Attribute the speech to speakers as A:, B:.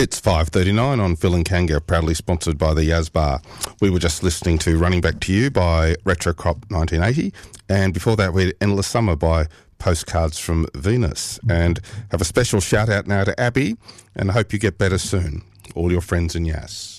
A: It's 5:39 on Phil and Kanga, proudly sponsored by the Yas Bar. We were just listening to Running Back to You by Retro Crop 1980, and before that we had Endless Summer by Postcards from Venus. And have a special shout out now to Abby, and I hope you get better soon. All your friends in Yas.